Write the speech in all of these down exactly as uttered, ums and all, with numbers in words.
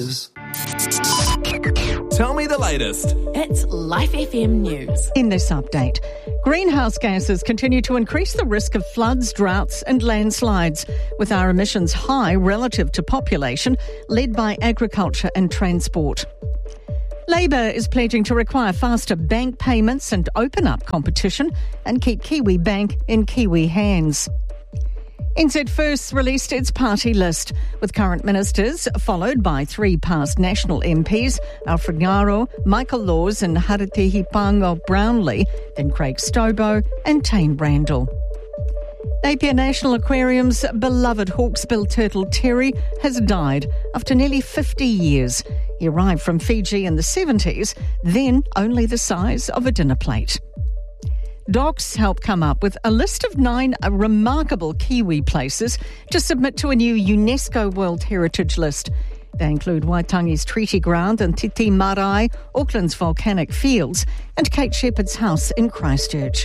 is. Tell me the latest. It's Life F M News. In this update, greenhouse gases continue to increase the risk of floods, droughts and landslides, with our emissions high relative to population, led by agriculture and transport. Labor is pledging to require faster bank payments and open up competition and keep Kiwi Bank in Kiwi hands. N Z First released its party list, with current ministers followed by three past national M Ps, Alfred Ngaro, Michael Laws and Haritihipango Brownlee, then Craig Stobo and Tane Randall. Napier National Aquarium's beloved hawksbill turtle Terry has died after nearly fifty years. He arrived from Fiji in the seventies, then only the size of a dinner plate. Docs help come up with a list of nine remarkable Kiwi places to submit to a new UNESCO World Heritage List. They include Waitangi's Treaty Ground and Titi Marae, Auckland's Volcanic Fields, and Kate Shepherd's house in Christchurch.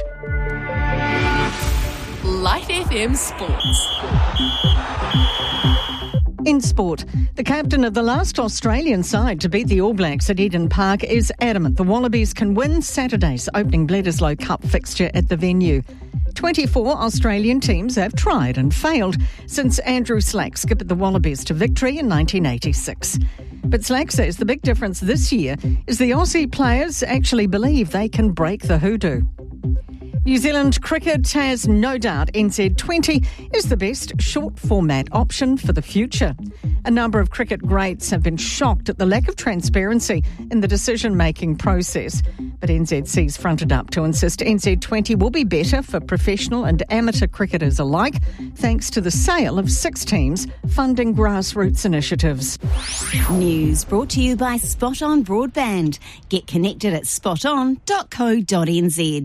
Life F M Sports. In sport, the captain of the last Australian side to beat the All Blacks at Eden Park is adamant the Wallabies can win Saturday's opening Bledisloe Cup fixture at the venue. twenty-four Australian teams have tried and failed since Andrew Slack skipped the Wallabies to victory in nineteen eighty-six. But Slack says the big difference this year is the Aussie players actually believe they can break the hoodoo. New Zealand cricket has no doubt N Z twenty is the best short format option for the future. A number of cricket greats have been shocked at the lack of transparency in the decision-making process. But N Z C's fronted up to insist N Z twenty will be better for professional and amateur cricketers alike, thanks to the sale of six teams funding grassroots initiatives. News brought to you by Spot On Broadband. Get connected at spot on dot co dot n z.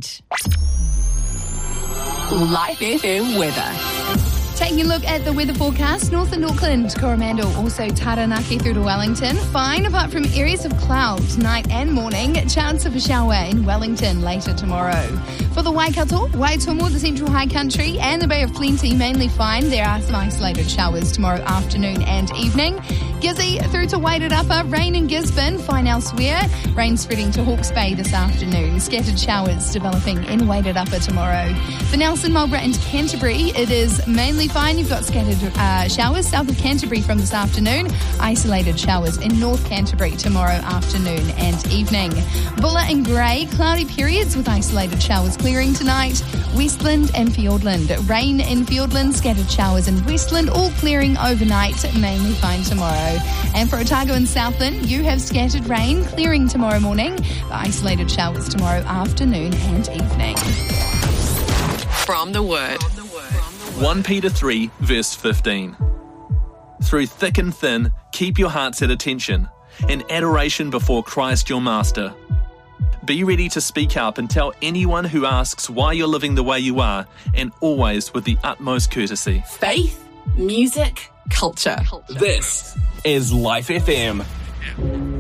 Life F M weather. Taking a look at the weather forecast, north and Auckland, Coromandel, also Taranaki through to Wellington. Fine apart from areas of cloud tonight and morning. Chance of a shower in Wellington later tomorrow. For the Waikato, Waitomo, the Central High Country and the Bay of Plenty, mainly fine. There are some isolated showers tomorrow afternoon and evening. Gizzy through to Wairarapa, rain in Gisborne, fine elsewhere. Rain spreading to Hawke's Bay this afternoon. Scattered showers developing in Wairarapa tomorrow. For Nelson, Marlborough and Canterbury, it is mainly fine. You've got scattered uh, showers south of Canterbury from this afternoon. Isolated showers in North Canterbury tomorrow afternoon and evening. Bulla and Grey, cloudy periods with isolated showers clearing tonight. Westland and Fiordland, rain in Fiordland, scattered showers in Westland, all clearing overnight, mainly fine tomorrow. And for Otago and Southland, you have scattered rain clearing tomorrow morning. The isolated showers tomorrow afternoon and evening. From the Word. First Peter three, verse fifteen. Through thick and thin, keep your hearts at attention, in adoration before Christ your Master. Be ready to speak up and tell anyone who asks why you're living the way you are, and always with the utmost courtesy. Faith, music, culture. This is Life F M.